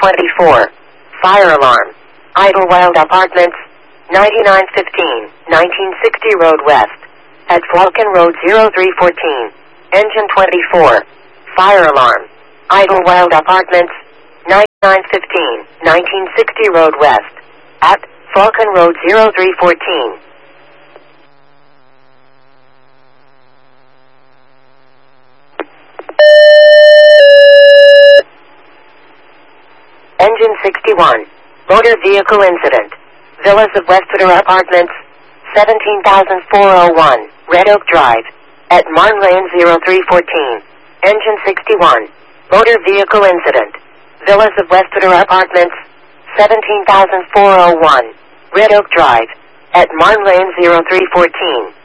24. Fire alarm. Idlewild Apartments, 9915, 1960 Road West. At Falcon Road 0314. Engine 24. Fire alarm. Idlewild Apartments, 9915, 1960 Road West. At Falcon Road 0314. Engine 61. Motor vehicle incident. Villas of Westwater Apartments, 17,401, Red Oak Drive. At Marne Lane 0314. Engine 61. Motor vehicle incident. Villas of Westwater Apartments, 17,401, Red Oak Drive. At Marne Lane 0314.